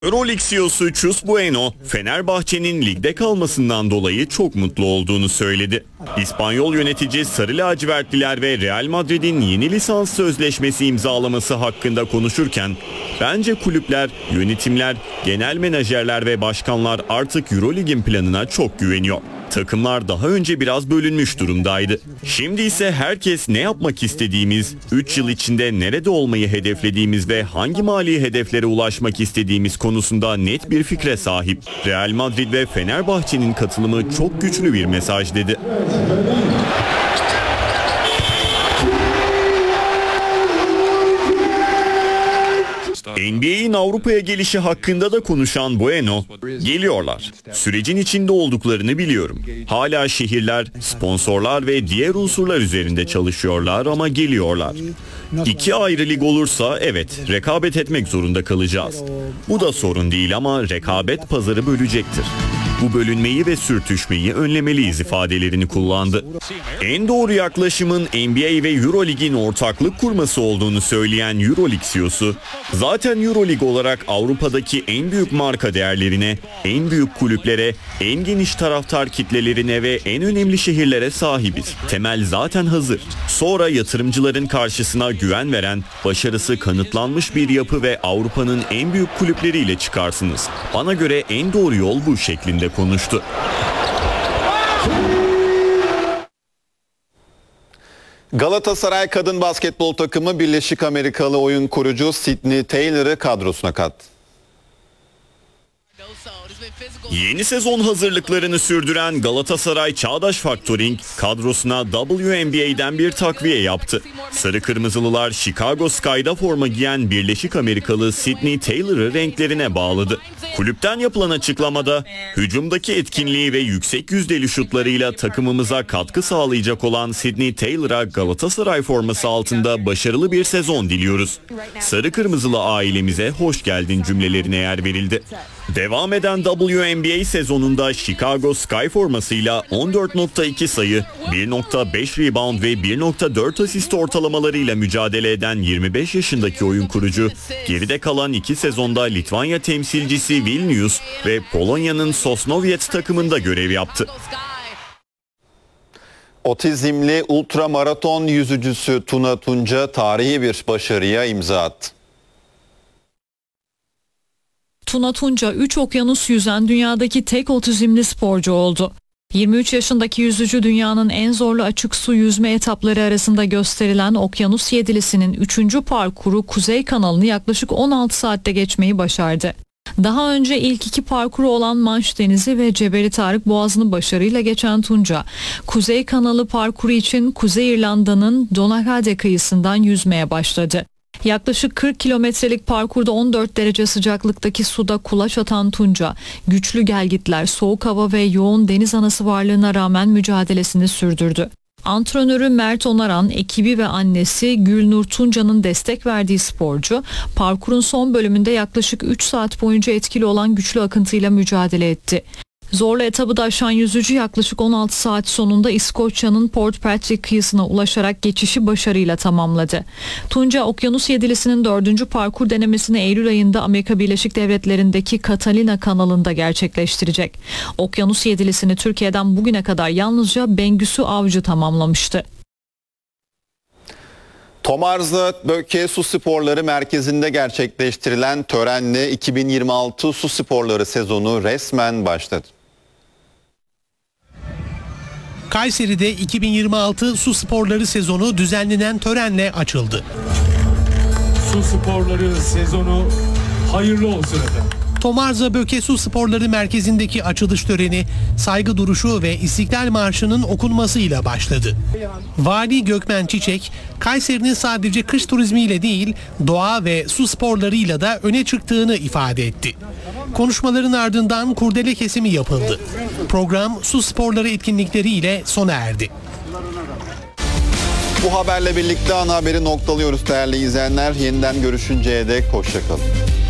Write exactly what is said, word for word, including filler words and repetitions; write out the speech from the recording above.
Euroleague C E O'su Chus Bueno, Fenerbahçe'nin ligde kalmasından dolayı çok mutlu olduğunu söyledi. İspanyol yönetici Sarı Lacivertliler ve Real Madrid'in yeni lisans sözleşmesi imzalaması hakkında konuşurken, bence kulüpler, yönetimler, genel menajerler ve başkanlar artık Euroleague'in planına çok güveniyor. Takımlar daha önce biraz bölünmüş durumdaydı. Şimdi ise herkes ne yapmak istediğimiz, üç yıl içinde nerede olmayı hedeflediğimiz ve hangi mali hedeflere ulaşmak istediğimiz konusunda net bir fikre sahip. Real Madrid ve Fenerbahçe'nin katılımı çok güçlü bir mesaj dedi. N B A'in Avrupa'ya gelişi hakkında da konuşan Bueno, geliyorlar. Sürecin içinde olduklarını biliyorum. Hala şehirler, sponsorlar ve diğer unsurlar üzerinde çalışıyorlar ama geliyorlar. İki ayrı lig olursa evet, rekabet etmek zorunda kalacağız. Bu da sorun değil ama rekabet pazarı bölecektir. Bu bölünmeyi ve sürtüşmeyi önlemeliyiz ifadelerini kullandı. En doğru yaklaşımın N B A ve Euroleague'in ortaklık kurması olduğunu söyleyen Euroleague C E O'su, zaten Euroleague olarak Avrupa'daki en büyük marka değerlerine, en büyük kulüplere, en geniş taraftar kitlelerine ve en önemli şehirlere sahibiz. Temel zaten hazır. Sonra yatırımcıların karşısına güven veren, başarısı kanıtlanmış bir yapı ve Avrupa'nın en büyük kulüpleriyle çıkarsınız. Bana göre en doğru yol bu şeklinde konuştu. Galatasaray kadın basketbol takımı Birleşik Amerikalı oyun kurucu Sydney Taylor'ı kadrosuna kattı. Yeni sezon hazırlıklarını sürdüren Galatasaray Çağdaş Factoring kadrosuna W N B A'den bir takviye yaptı. Sarı Kırmızılılar Chicago Sky'da forma giyen Birleşik Amerikalı Sydney Taylor'ı renklerine bağladı. Kulüpten yapılan açıklamada, hücumdaki etkinliği ve yüksek yüzdeli şutlarıyla takımımıza katkı sağlayacak olan Sydney Taylor'a Galatasaray forması altında başarılı bir sezon diliyoruz. Sarı Kırmızılı ailemize hoş geldin cümlelerine yer verildi. Devam eden W N B A sezonunda Chicago Sky formasıyla on dört nokta iki sayı, bir nokta beş rebound ve bir nokta dört asist ortalamalarıyla mücadele eden yirmi beş yaşındaki oyun kurucu, geride kalan iki sezonda Litvanya temsilcisi Vilnius ve Polonya'nın Sosnowiec takımında görev yaptı. Otizmli ultramaraton yüzücüsü Tuna Tunca tarihi bir başarıya imza attı. Tuna Tunca üç okyanus yüzen dünyadaki tek otizmli sporcu oldu. yirmi üç yaşındaki yüzücü dünyanın en zorlu açık su yüzme etapları arasında gösterilen Okyanus Yedilisinin üçüncü parkuru Kuzey Kanalı'nı yaklaşık on altı saatte geçmeyi başardı. Daha önce ilk iki parkuru olan Manş Denizi ve Cebeli Tarık Boğazı'nı başarıyla geçen Tunca, Kuzey Kanalı parkuru için Kuzey İrlanda'nın Donaghadee kıyısından yüzmeye başladı. Yaklaşık kırk kilometrelik parkurda on dört derece sıcaklıktaki suda kulaç atan Tunca, güçlü gelgitler, soğuk hava ve yoğun deniz anası varlığına rağmen mücadelesini sürdürdü. Antrenörü Mert Onaran, ekibi ve annesi Gülnur Tunca'nın destek verdiği sporcu, parkurun son bölümünde yaklaşık üç saat boyunca etkili olan güçlü akıntıyla mücadele etti. Zorlu etabı da aşan yüzücü yaklaşık on altı saat sonunda İskoçya'nın Port Patrick kıyısına ulaşarak geçişi başarıyla tamamladı. Tunca, Okyanus Yedilisinin dördüncü parkur denemesini Eylül ayında Amerika Birleşik Devletleri'ndeki Catalina kanalında gerçekleştirecek. Okyanus Yedilisini Türkiye'den bugüne kadar yalnızca Bengüsü Avcı tamamlamıştı. Tomarza Böke Su Sporları Merkezi'nde gerçekleştirilen törenle iki bin yirmi altı su sporları sezonu resmen başladı. Kayseri'de iki bin yirmi altı su sporları sezonu düzenlenen törenle açıldı. Su sporları sezonu hayırlı olsun efendim. Tomarza Böke Su Sporları Merkezi'ndeki açılış töreni saygı duruşu ve İstiklal Marşı'nın okunmasıyla başladı. Vali Gökmen Çiçek, Kayseri'nin sadece kış turizmiyle değil, doğa ve su sporlarıyla da öne çıktığını ifade etti. Konuşmaların ardından kurdele kesimi yapıldı. Program su sporları etkinlikleriyle sona erdi. Bu haberle birlikte ana haberi noktalıyoruz değerli izleyenler. Yeniden görüşünceye dek hoşça kalın.